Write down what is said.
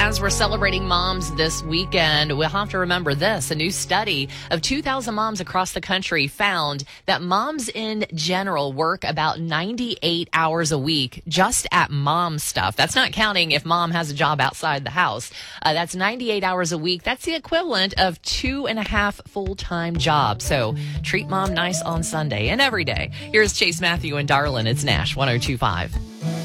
as we're celebrating moms this weekend, we'll have to remember this. A new study of 2,000 moms across the country found that moms in general work about 98 hours a week just at mom stuff. That's not counting if mom has a job outside the house. That's 98 hours a week. That's the equivalent of 2.5 full-time jobs. So treat mom nice on Sunday and every day. Here's Chase, Matthew, and Darlin'. It's Nash 102.5.